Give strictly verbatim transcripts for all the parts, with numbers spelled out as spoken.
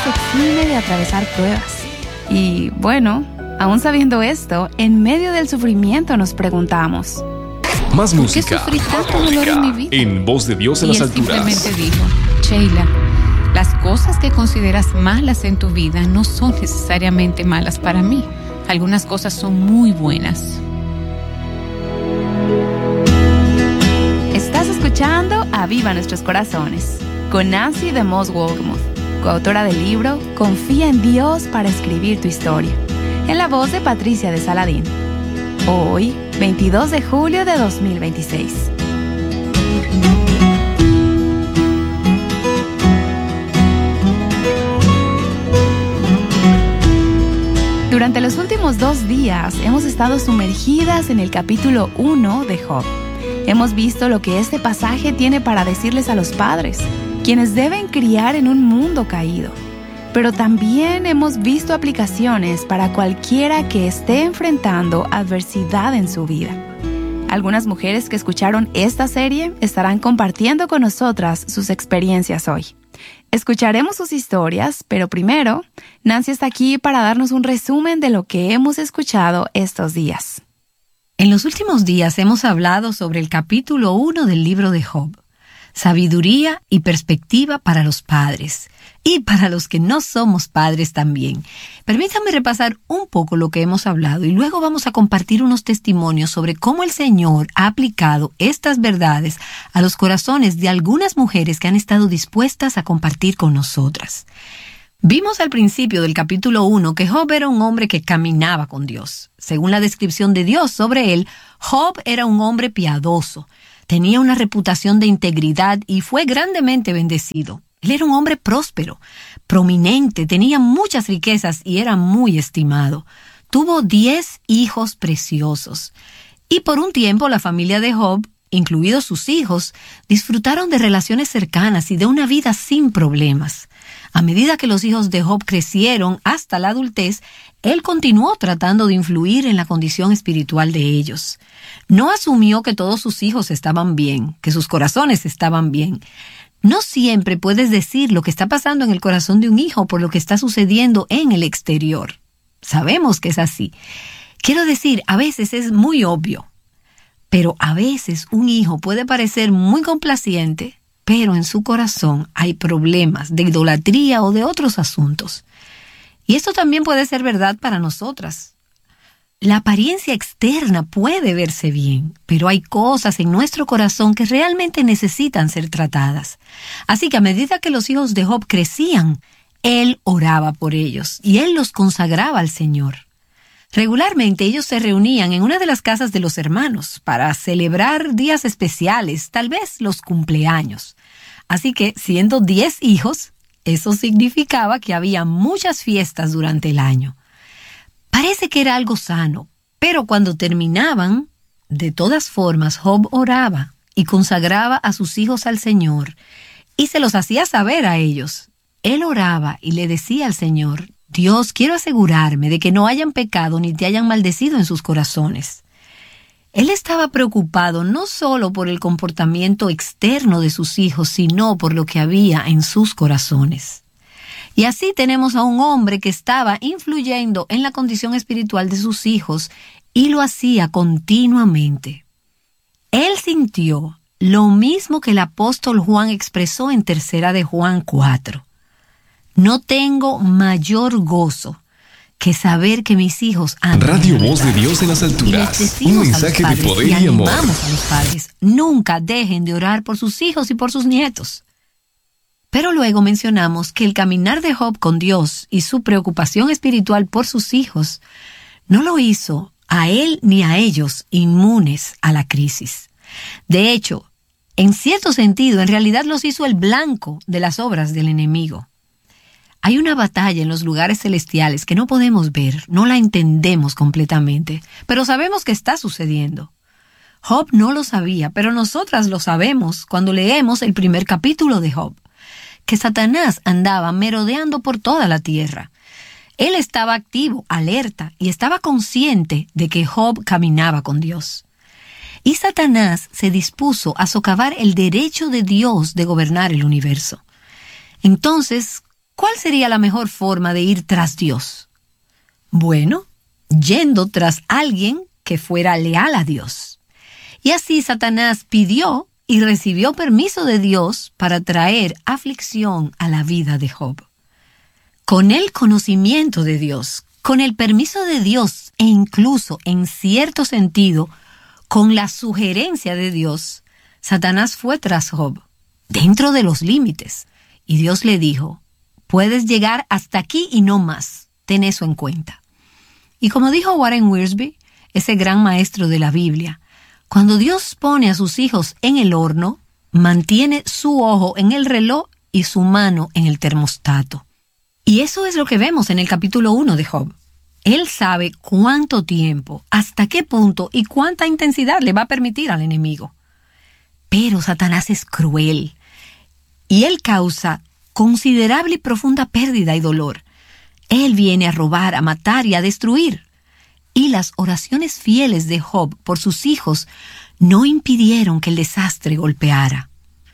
se exime de atravesar pruebas. Y bueno, aún sabiendo esto, en medio del sufrimiento nos preguntamos: más música, ¿por qué sufrí tanto dolor en mi vida? En Voz de Dios en y las él alturas. simplemente dijo: Sheila, las cosas que consideras malas en tu vida no son necesariamente malas para mí. Algunas cosas son muy buenas. Estás escuchando Aviva Nuestros Corazones con Nancy DeMoss Wolgemuth, coautora del libro Confía en Dios para escribir tu historia, en la voz de Patricia de Saladín. Hoy, veintidós de julio de dos mil veintiséis. Durante los últimos dos días hemos estado sumergidas en el capítulo uno de Job. Hemos visto lo que este pasaje tiene para decirles a los padres, quienes deben criar en un mundo caído. Pero también hemos visto aplicaciones para cualquiera que esté enfrentando adversidad en su vida. Algunas mujeres que escucharon esta serie estarán compartiendo con nosotras sus experiencias hoy. Escucharemos sus historias, pero primero, Nancy está aquí para darnos un resumen de lo que hemos escuchado estos días. En los últimos días hemos hablado sobre el capítulo uno del libro de Job. Sabiduría y perspectiva para los padres y para los que no somos padres también. Permítanme repasar un poco lo que hemos hablado y luego vamos a compartir unos testimonios sobre cómo el Señor ha aplicado estas verdades a los corazones de algunas mujeres que han estado dispuestas a compartir con nosotras. Vimos al principio del capítulo uno que Job era un hombre que caminaba con Dios. Según la descripción de Dios sobre él, Job era un hombre piadoso. Tenía una reputación de integridad y fue grandemente bendecido. Él era un hombre próspero, prominente, tenía muchas riquezas y era muy estimado. Tuvo diez hijos preciosos. Y por un tiempo la familia de Job, incluidos sus hijos, disfrutaron de relaciones cercanas y de una vida sin problemas. A medida que los hijos de Job crecieron hasta la adultez, él continuó tratando de influir en la condición espiritual de ellos. No asumió que todos sus hijos estaban bien, que sus corazones estaban bien. No siempre puedes decir lo que está pasando en el corazón de un hijo por lo que está sucediendo en el exterior. Sabemos que es así. Quiero decir, a veces es muy obvio, pero a veces un hijo puede parecer muy complaciente, pero en su corazón hay problemas de idolatría o de otros asuntos. Y esto también puede ser verdad para nosotras. La apariencia externa puede verse bien, pero hay cosas en nuestro corazón que realmente necesitan ser tratadas. Así que a medida que los hijos de Job crecían, él oraba por ellos y él los consagraba al Señor. Regularmente ellos se reunían en una de las casas de los hermanos para celebrar días especiales, tal vez los cumpleaños. Así que, siendo diez hijos, eso significaba que había muchas fiestas durante el año. Parece que era algo sano, pero cuando terminaban, de todas formas, Job oraba y consagraba a sus hijos al Señor y se los hacía saber a ellos. Él oraba y le decía al Señor: Dios, quiero asegurarme de que no hayan pecado ni te hayan maldecido en sus corazones. Él estaba preocupado no solo por el comportamiento externo de sus hijos, sino por lo que había en sus corazones. Y así tenemos a un hombre que estaba influyendo en la condición espiritual de sus hijos y lo hacía continuamente. Él sintió lo mismo que el apóstol Juan expresó en tercera de Juan cuatro. No tengo mayor gozo que saber que mis hijos andan Radio en la Voz de verdad. Dios en las Y les alturas. decimos Un a los mensaje de padres poder y y amor. animamos a los padres: nunca dejen de orar por sus hijos y por sus nietos. Pero luego mencionamos que el caminar de Job con Dios y su preocupación espiritual por sus hijos no lo hizo a él ni a ellos inmunes a la crisis. De hecho, en cierto sentido, en realidad los hizo el blanco de las obras del enemigo. Hay una batalla en los lugares celestiales que no podemos ver, no la entendemos completamente, pero sabemos que está sucediendo. Job no lo sabía, pero nosotras lo sabemos cuando leemos el primer capítulo de Job, que Satanás andaba merodeando por toda la tierra. Él estaba activo, alerta, y estaba consciente de que Job caminaba con Dios. Y Satanás se dispuso a socavar el derecho de Dios de gobernar el universo. Entonces, ¿cuál sería la mejor forma de ir tras Dios? Bueno, yendo tras alguien que fuera leal a Dios. Y así Satanás pidió y recibió permiso de Dios para traer aflicción a la vida de Job. Con el conocimiento de Dios, con el permiso de Dios e incluso, en cierto sentido, con la sugerencia de Dios, Satanás fue tras Job, dentro de los límites. Y Dios le dijo, puedes llegar hasta aquí y no más. Ten eso en cuenta. Y como dijo Warren Wiersbe, ese gran maestro de la Biblia, cuando Dios pone a sus hijos en el horno, mantiene su ojo en el reloj y su mano en el termostato. Y eso es lo que vemos en el capítulo uno de Job. Él sabe cuánto tiempo, hasta qué punto y cuánta intensidad le va a permitir al enemigo. Pero Satanás es cruel y él causa considerable y profunda pérdida y dolor. Él viene a robar, a matar y a destruir. Y las oraciones fieles de Job por sus hijos no impidieron que el desastre golpeara.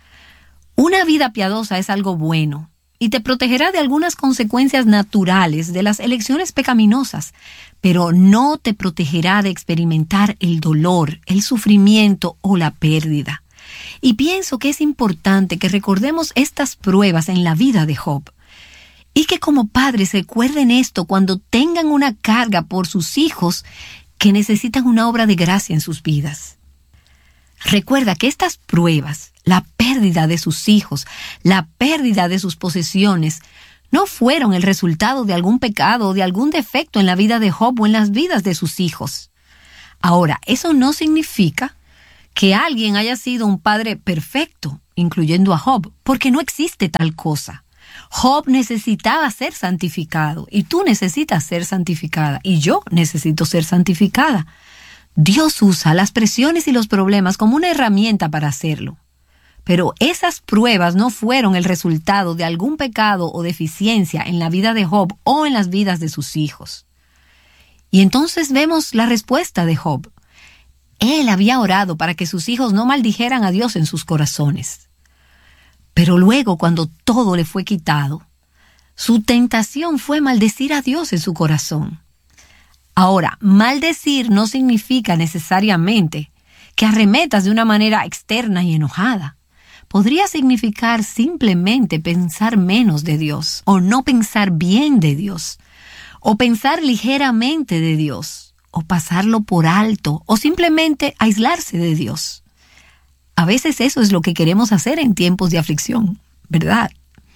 Una vida piadosa es algo bueno y te protegerá de algunas consecuencias naturales de las elecciones pecaminosas, pero no te protegerá de experimentar el dolor, el sufrimiento o la pérdida. Y pienso que es importante que recordemos estas pruebas en la vida de Job. Y que como padres recuerden esto cuando tengan una carga por sus hijos que necesitan una obra de gracia en sus vidas. Recuerda que estas pruebas, la pérdida de sus hijos, la pérdida de sus posesiones, no fueron el resultado de algún pecado o de algún defecto en la vida de Job o en las vidas de sus hijos. Ahora, eso no significa que alguien haya sido un padre perfecto, incluyendo a Job, porque no existe tal cosa. Job necesitaba ser santificado y tú necesitas ser santificada y yo necesito ser santificada. Dios usa las presiones y los problemas como una herramienta para hacerlo. Pero esas pruebas no fueron el resultado de algún pecado o deficiencia en la vida de Job o en las vidas de sus hijos. Y entonces vemos la respuesta de Job. Él había orado para que sus hijos no maldijeran a Dios en sus corazones. Pero luego, cuando todo le fue quitado, su tentación fue maldecir a Dios en su corazón. Ahora, maldecir no significa necesariamente que arremetas de una manera externa y enojada. Podría significar simplemente pensar menos de Dios, o no pensar bien de Dios, o pensar ligeramente de Dios, o pasarlo por alto, o simplemente aislarse de Dios. A veces eso es lo que queremos hacer en tiempos de aflicción, ¿verdad?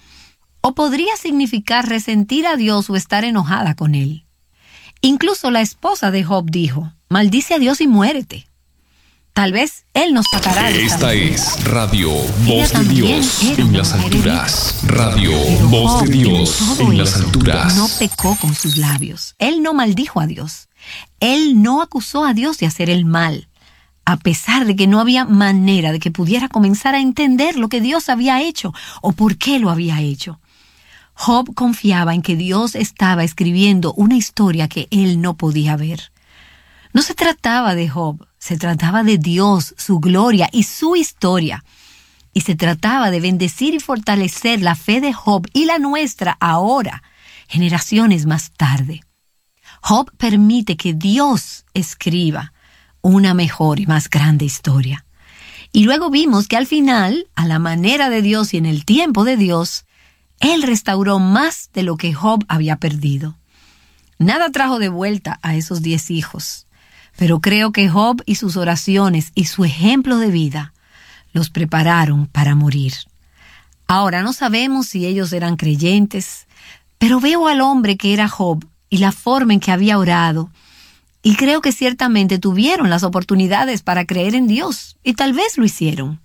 O podría significar resentir a Dios o estar enojada con Él. Incluso la esposa de Job dijo, maldice a Dios y muérete. Tal vez Él nos sacará de esta Esta es Radio Voz de Dios en las alturas. Radio Voz de Dios en las alturas. No pecó con sus labios. Él no maldijo a Dios. Él no acusó a Dios de hacer el mal, a pesar de que no había manera de que pudiera comenzar a entender lo que Dios había hecho o por qué lo había hecho. Job confiaba en que Dios estaba escribiendo una historia que él no podía ver. No se trataba de Job, se trataba de Dios, su gloria y su historia. Y se trataba de bendecir y fortalecer la fe de Job y la nuestra ahora, generaciones más tarde. Job permite que Dios escriba una mejor y más grande historia. Y luego vimos que al final, a la manera de Dios y en el tiempo de Dios, Él restauró más de lo que Job había perdido. Nada trajo de vuelta a esos diez hijos, pero creo que Job y sus oraciones y su ejemplo de vida los prepararon para morir. Ahora no sabemos si ellos eran creyentes, pero veo al hombre que era Job y la forma en que había orado, y creo que ciertamente tuvieron las oportunidades para creer en Dios, y tal vez lo hicieron.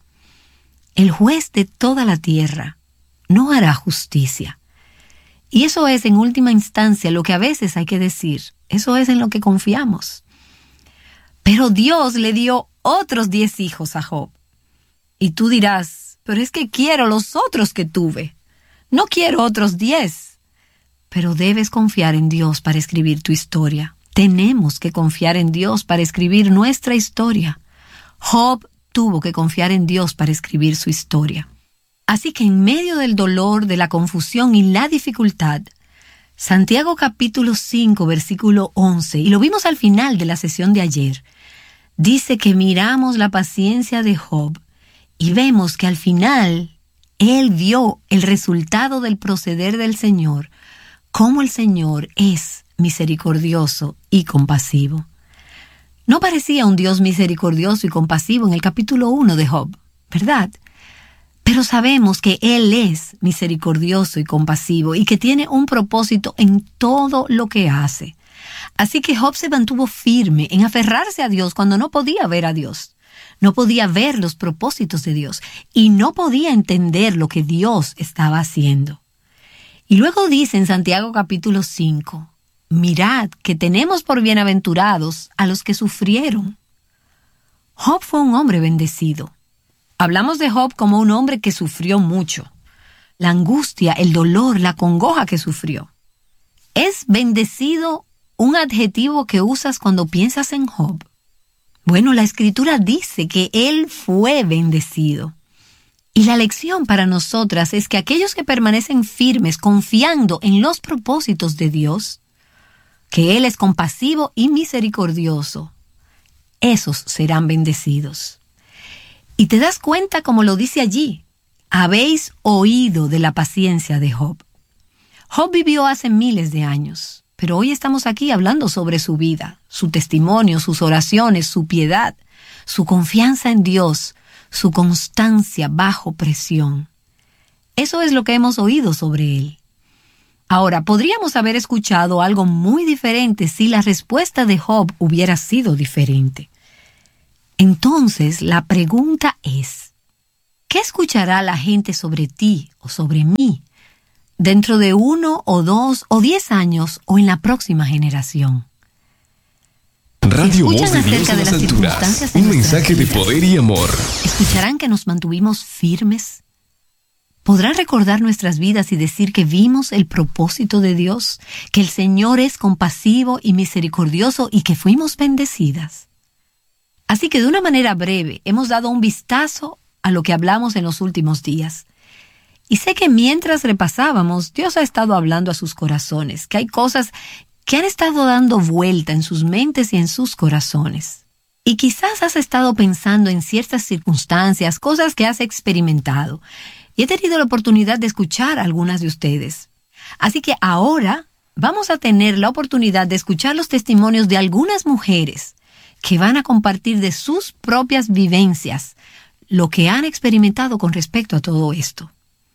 El juez de toda la tierra no hará justicia. Y eso es en última instancia lo que a veces hay que decir. Eso es en lo que confiamos. Pero Dios le dio otros diez hijos a Job. Y tú dirás, pero es que quiero los otros que tuve. No quiero otros diez. Pero debes confiar en Dios para escribir tu historia. Tenemos que confiar en Dios para escribir nuestra historia. Job tuvo que confiar en Dios para escribir su historia. Así que en medio del dolor, de la confusión y la dificultad, Santiago capítulo cinco, versículo once, y lo vimos al final de la sesión de ayer, dice que miramos la paciencia de Job y vemos que al final él vio el resultado del proceder del Señor, cómo el Señor es misericordioso y compasivo. No parecía un Dios misericordioso y compasivo en el capítulo uno de Job, ¿verdad? Pero sabemos que Él es misericordioso y compasivo y que tiene un propósito en todo lo que hace. Así que Job se mantuvo firme en aferrarse a Dios cuando no podía ver a Dios. No podía ver los propósitos de Dios y no podía entender lo que Dios estaba haciendo. Y luego dice en Santiago capítulo cinco, mirad que tenemos por bienaventurados a los que sufrieron. Job fue un hombre bendecido. Hablamos de Job como un hombre que sufrió mucho. La angustia, el dolor, la congoja que sufrió. ¿Es bendecido un adjetivo que usas cuando piensas en Job? Bueno, la Escritura dice que él fue bendecido. Y la lección para nosotras es que aquellos que permanecen firmes confiando en los propósitos de Dios, que Él es compasivo y misericordioso, esos serán bendecidos. Y te das cuenta, como lo dice allí, habéis oído de la paciencia de Job. Job vivió hace miles de años, pero hoy estamos aquí hablando sobre su vida, su testimonio, sus oraciones, su piedad, su confianza en Dios, su constancia bajo presión. Eso es lo que hemos oído sobre él. Ahora, podríamos haber escuchado algo muy diferente si la respuesta de Job hubiera sido diferente. Entonces, la pregunta es, ¿qué escuchará la gente sobre ti o sobre mí dentro de uno o dos o diez años o en la próxima generación? Radio Voz de Dios en las alturas. Un mensaje de poder y amor. ¿Escucharán que nos mantuvimos firmes? ¿Podrán recordar nuestras vidas y decir que vimos el propósito de Dios? ¿Que el Señor es compasivo y misericordioso y que fuimos bendecidas? Así que de una manera breve hemos dado un vistazo a lo que hablamos en los últimos días. Y sé que mientras repasábamos, Dios ha estado hablando a sus corazones, que hay cosas que han estado dando vuelta en sus mentes y en sus corazones. Y quizás has estado pensando en ciertas circunstancias, cosas que has experimentado. Y he tenido la oportunidad de escuchar a algunas de ustedes. Así que ahora vamos a tener la oportunidad de escuchar los testimonios de algunas mujeres que van a compartir de sus propias vivencias lo que han experimentado con respecto a todo esto.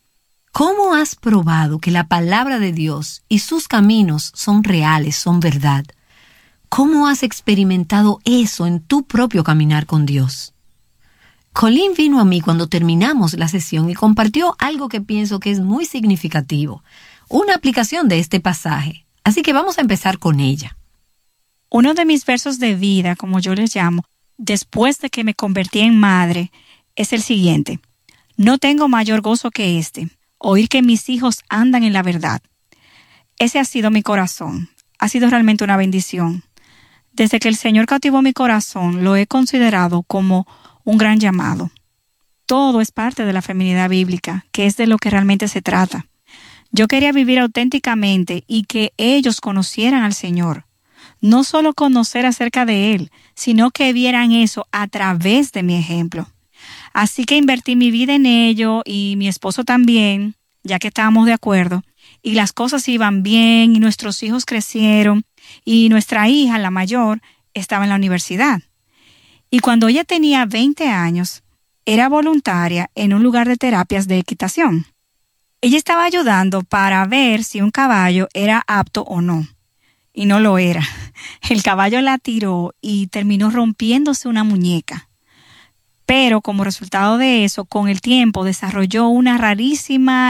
¿Cómo has probado que la palabra de Dios y sus caminos son reales, son verdad? ¿Cómo has experimentado eso en tu propio caminar con Dios? Colleen vino a mí cuando terminamos la sesión y compartió algo que pienso que es muy significativo, una aplicación de este pasaje. Así que vamos a empezar con ella. Uno de mis versos de vida, como yo les llamo, después de que me convertí en madre, es el siguiente. No tengo mayor gozo que este, oír que mis hijos andan en la verdad. Ese ha sido mi corazón. Ha sido realmente una bendición. Desde que el Señor cautivó mi corazón, lo he considerado como un gran llamado. Todo es parte de la feminidad bíblica, que es de lo que realmente se trata. Yo quería vivir auténticamente y que ellos conocieran al Señor. No solo conocer acerca de Él, sino que vieran eso a través de mi ejemplo. Así que invertí mi vida en ello y mi esposo también, ya que estábamos de acuerdo. Y las cosas iban bien y nuestros hijos crecieron y nuestra hija, la mayor, estaba en la universidad. Y cuando ella tenía veinte años, era voluntaria en un lugar de terapias de equitación. Ella estaba ayudando para ver si un caballo era apto o no. Y no lo era. El caballo la tiró y terminó rompiéndose una muñeca. Pero como resultado de eso, con el tiempo desarrolló una rarísima